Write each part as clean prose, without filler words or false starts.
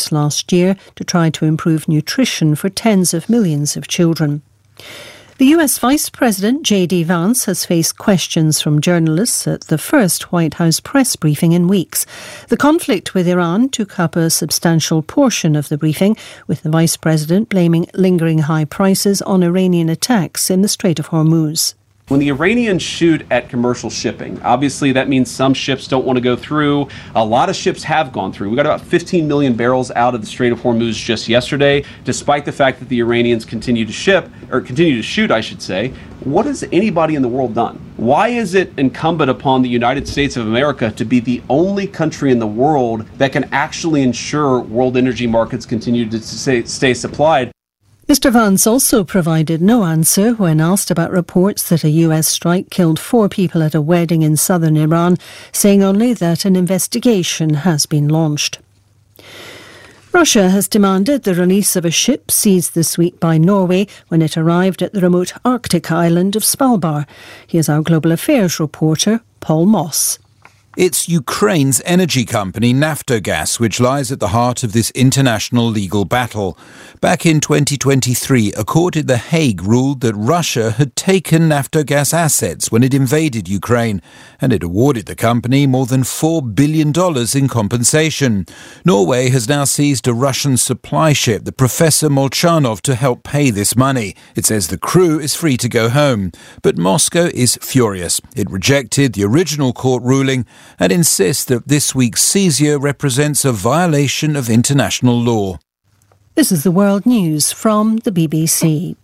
reports last year to try to improve nutrition for tens of millions of children. The US Vice President J.D. Vance has faced questions from journalists at the first White House press briefing in weeks. The conflict with Iran took up a substantial portion of the briefing, with the Vice President blaming lingering high prices on Iranian attacks in the Strait of Hormuz. When the Iranians shoot at commercial shipping, obviously that means some ships don't want to go through. A lot of ships have gone through. We got about 15 million barrels out of the Strait of Hormuz just yesterday, despite the fact that the Iranians continue to shoot, I should say. What has anybody in the world done? Why is it incumbent upon the United States of America to be the only country in the world that can actually ensure world energy markets continue to stay supplied? Mr. Vance also provided no answer when asked about reports that a US strike killed 4 people at a wedding in southern Iran, saying only that an investigation has been launched. Russia has demanded the release of a ship seized this week by Norway when it arrived at the remote Arctic island of Svalbard. Here's our global affairs reporter, Paul Moss. It's Ukraine's energy company Naftogaz which lies at the heart of this international legal battle. Back in 2023, a court in The Hague ruled that Russia had taken Naftogaz assets when it invaded Ukraine, and it awarded the company more than $4 billion in compensation. Norway has now seized a Russian supply ship, the Professor Molchanov, to help pay this money. It says the crew is free to go home. But Moscow is furious. It rejected the original court ruling and insists that this week's seizure represents a violation of international law. This is the World News from the BBC.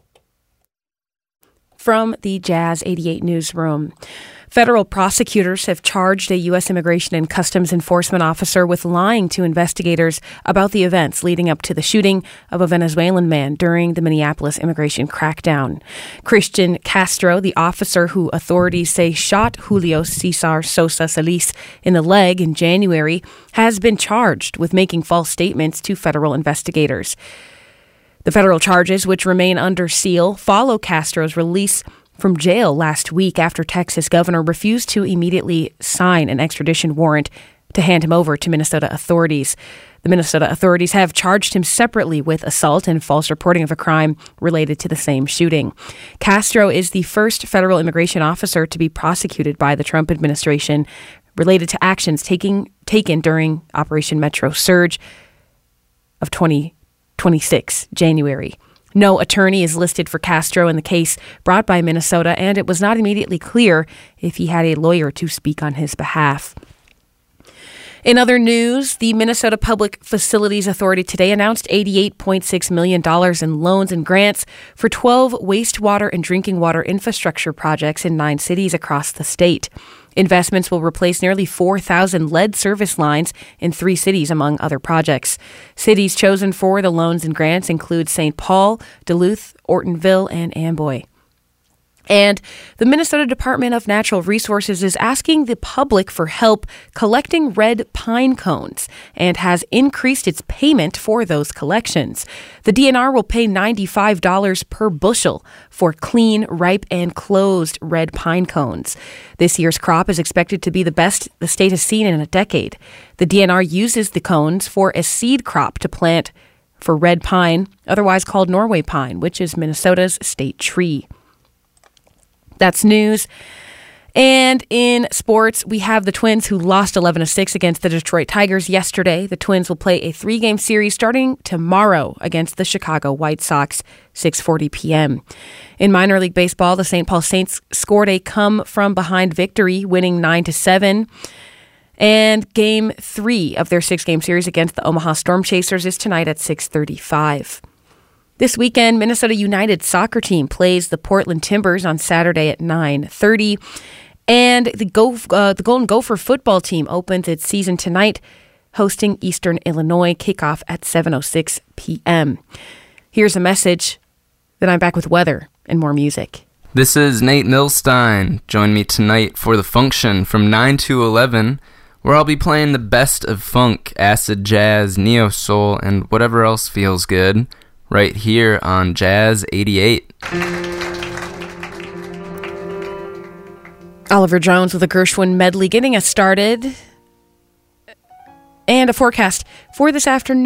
From the Jazz 88 newsroom. Federal prosecutors have charged a U.S. Immigration and Customs Enforcement officer with lying to investigators about the events leading up to the shooting of a Venezuelan man during the Minneapolis immigration crackdown. Christian Castro, the officer who authorities say shot Julio Cesar Sosa Solis in the leg in January, has been charged with making false statements to federal investigators. The federal charges, which remain under seal, follow Castro's release from jail last week after Texas governor refused to immediately sign an extradition warrant to hand him over to Minnesota authorities. The Minnesota authorities have charged him separately with assault and false reporting of a crime related to the same shooting. Castro is the first federal immigration officer to be prosecuted by the Trump administration related to actions taken during Operation Metro Surge of 2026, January. No attorney is listed for Castro in the case brought by Minnesota, and it was not immediately clear if he had a lawyer to speak on his behalf. In other news, the Minnesota Public Facilities Authority today announced $88.6 million in loans and grants for 12 wastewater and drinking water infrastructure projects in 9 cities across the state. Investments will replace nearly 4,000 lead service lines in 3 cities, among other projects. Cities chosen for the loans and grants include St. Paul, Duluth, Ortonville, and Amboy. And the Minnesota Department of Natural Resources is asking the public for help collecting red pine cones and has increased its payment for those collections. The DNR will pay $95 per bushel for clean, ripe, and closed red pine cones. This year's crop is expected to be the best the state has seen in a decade. The DNR uses the cones for a seed crop to plant for red pine, otherwise called Norway pine, which is Minnesota's state tree. That's news. And in sports, we have the Twins who lost 11-6 against the Detroit Tigers yesterday. The Twins will play a 3-game series starting tomorrow against the Chicago White Sox, 6:40 p.m. In minor league baseball, the St. Paul Saints scored a come-from-behind victory, winning 9-7. And Game 3 of their 6-game series against the Omaha Storm Chasers is tonight at 6:35. This weekend, Minnesota United soccer team plays the Portland Timbers on Saturday at 9:30. And the Golden Gopher football team opens its season tonight, hosting Eastern Illinois, kickoff at 7:06 p.m. Here's a message, then I'm back with weather and more music. This is Nate Milstein. Join me tonight for The Function from 9 to 11, where I'll be playing the best of funk, acid jazz, neo-soul, and whatever else feels good, right here on Jazz 88. Oliver Jones with a Gershwin medley getting us started. And a forecast for this afternoon.